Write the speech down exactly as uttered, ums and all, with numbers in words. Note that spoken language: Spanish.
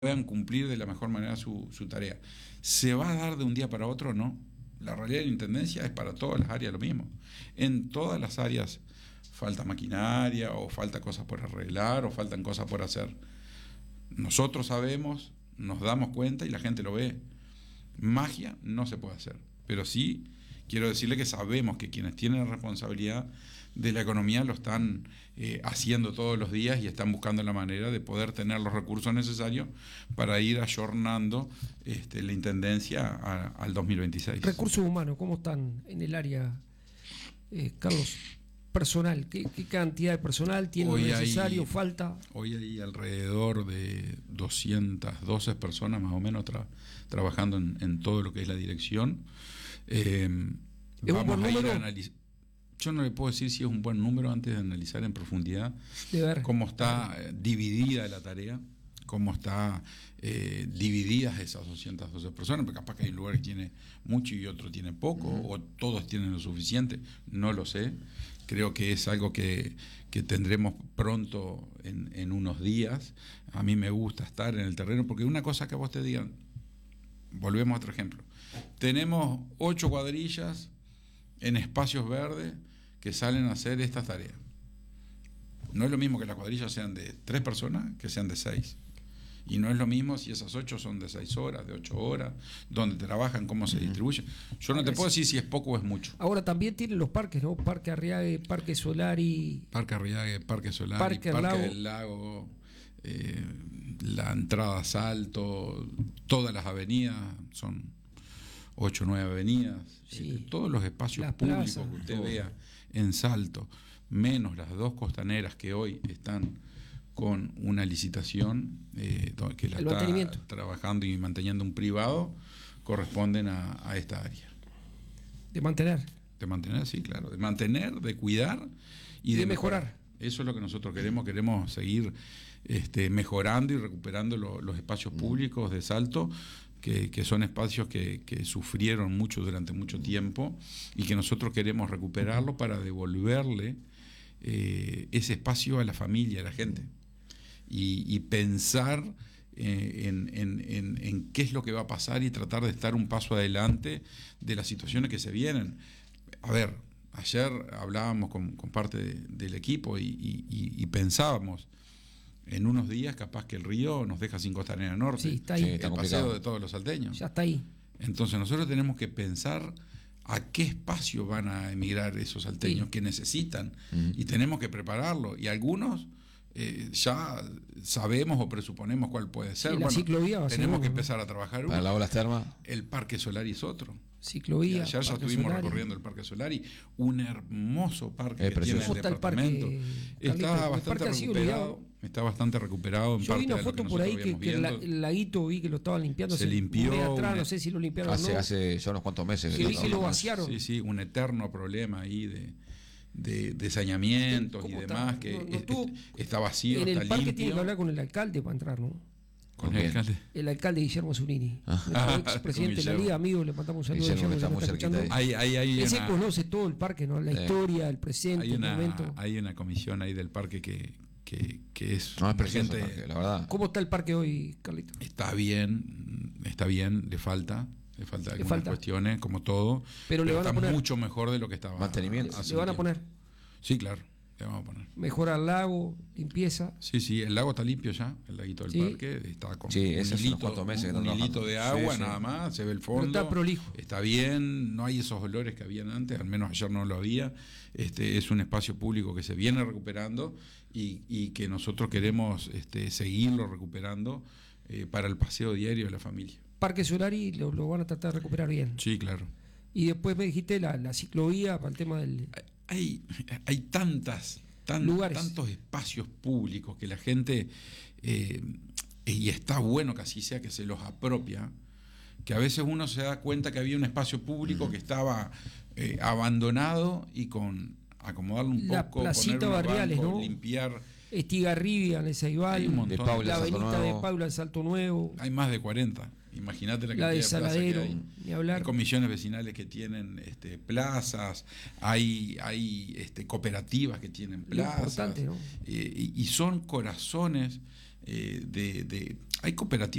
puedan cumplir de la mejor manera su, su tarea. ¿Se va a dar de un día para otro? No. La realidad de la Intendencia es para todas las áreas lo mismo. En todas las áreas falta maquinaria, o falta cosas por arreglar, o faltan cosas por hacer. Nosotros sabemos, nos damos cuenta y la gente lo ve. Magia no se puede hacer, pero sí quiero decirle que sabemos que quienes tienen la responsabilidad de la economía lo están eh, haciendo todos los días y están buscando la manera de poder tener los recursos necesarios para ir ayornando este, la Intendencia a, al dos mil veintiséis. Recursos humanos, ¿cómo están en el área, eh, Carlos? Personal, ¿qué, qué cantidad de personal tiene lo necesario? Hay, ¿falta? Hoy hay alrededor de doscientas doce personas más o menos tra, trabajando en, en todo lo que es la dirección. Eh, ¿Es vamos un buen a ir número? a analizar. Yo no le puedo decir si es un buen número antes de analizar en profundidad de ver. cómo está eh, dividida la tarea, cómo está eh, divididas esas doscientas doce personas, porque capaz que hay lugares que tiene mucho y otros tiene poco, uh-huh. o todos tienen lo suficiente, no lo sé. Creo que es algo que, que tendremos pronto en, en unos días. A mí me gusta estar en el terreno, porque una cosa que vos te digan, volvemos a otro ejemplo, tenemos ocho cuadrillas en espacios verdes que salen a hacer estas tareas. No es lo mismo que las cuadrillas sean de tres personas que sean de seis. Y no es lo mismo si esas ocho son de seis horas, de ocho horas, dónde trabajan, cómo se distribuyen. Yo no te puedo decir si es poco o es mucho. Ahora también tienen los parques, ¿no? Parque Arriague, Parque Solari. Parque Arriague, Parque Solari, Parque, Parque Lago. del Lago, eh, la entrada a Salto, todas las avenidas, son ocho o nueve avenidas, Sí. este, todos los espacios Las públicos plazas, que usted todo. vea en Salto, menos las dos costaneras que hoy están con una licitación eh, que la El está mantenimiento. trabajando y manteniendo un privado, corresponden a, a esta área. De mantener. De mantener, sí, claro. De mantener, de cuidar y, Y de, de mejorar. mejorar. Eso es lo que nosotros queremos. Queremos seguir este, mejorando y recuperando lo, los espacios públicos de Salto, que, que son espacios que, que sufrieron mucho durante mucho tiempo y que nosotros queremos recuperarlo para devolverle eh, ese espacio a la familia, a la gente. Y, y pensar eh, en, en, en, en qué es lo que va a pasar y tratar de estar un paso adelante de las situaciones que se vienen. A ver, ayer hablábamos con, con parte de, del equipo y, y, y pensábamos, en unos días capaz que el río nos deja sin costanera norte, Sí, está ahí. el Sí, está paseo de todos los salteños. Ya está ahí. Entonces nosotros tenemos que pensar a qué espacio van a emigrar esos salteños Sí. que necesitan, Uh-huh. y tenemos que prepararlo. Y algunos eh, ya sabemos o presuponemos cuál puede ser. Sí, la bueno, ciclovía va a ser tenemos uno, que ¿no? empezar a trabajar Para uno. la ola termas. El Parque Solari es otro. Y Ciclovía. ayer ya Parque estuvimos Solari. recorriendo el Parque Solari, un hermoso parque Es que precioso. tiene el ¿Cómo está el departamento. parque, Está Carlitos? El bastante parque ha sido recuperado. olvidado. Está bastante recuperado en Yo parte vi una de lo que foto por ahí nosotros que, que veíamos la- viendo. el laguito vi que lo estaban limpiando. Se hace limpió un mes atrás, una- no sé si lo limpiaron Hace, o no. hace ya unos cuantos meses. Sí, que vi no- que lo no- vaciaron. Sí, sí, un eterno problema ahí de, de, de saneamientos y ¿Cómo está? demás, que No- no es- tuvo- está vacío, En está el parque limpio. tiene que hablar con el alcalde para entrar, ¿no? Con ¿Con el quién? alcalde. El alcalde Guillermo Zunini. Ah. Ah, Nuestro ex presidente con de la Guillermo. Liga, amigo, le mandamos un saludo a Guillermo, Guillermo, está que muy nos cerquita escuchando. Hay, hay, hay Ese una, conoce todo el parque, ¿no? La Eh. historia, el presente, hay, el una, momento. hay una comisión ahí del parque que, que, que es No, es precioso, gente- porque, la verdad. ¿Cómo está el parque hoy, Carlito? está bien, está bien, le falta, le falta algunas falta. cuestiones, como todo, Pero le van a está poner- mucho mejor de lo que estaba. Mantenimiento. hace Le van un a tiempo. poner Sí, claro, le vamos a poner. mejorar el lago, limpieza. Sí, sí, el lago está limpio ya, el laguito del Sí. parque, está con Sí, un ese hace unos hilito, cuantos meses que un, están un hilito trabajando. de agua Sí, sí. nada más, se ve el Pero fondo. está prolijo. Está bien, no hay esos olores que habían antes, al menos ayer no lo había. Este, es un espacio público que se viene recuperando y, y que nosotros queremos este, seguirlo recuperando eh, para el paseo diario de la familia. Parque Solari lo, lo van a tratar de recuperar bien. Sí, claro. Y después me dijiste la, la ciclovía para el tema del... Hay, hay tantas, tan- Lugares. tantos espacios públicos que la gente, eh, y está bueno que así sea, que se los apropia, que a veces uno se da cuenta que había un espacio público que estaba eh, abandonado y con acomodarlo un La poco, placita poner unos Barriales, bancos, ¿no? limpiar. Estigarribia en el Hay un Ceibal, montón. De Paula, la Salto avenida de Nuevo. Paula en Salto Nuevo, Hay más de cuarenta. Imagínate la la cantidad de de plazas que Saladero, hay. ni hablar. Hay comisiones vecinales que tienen este, plazas, hay, hay este, cooperativas que tienen Lo plazas. importante, ¿no? Eh, y, y son corazones eh, de, de... hay cooperativas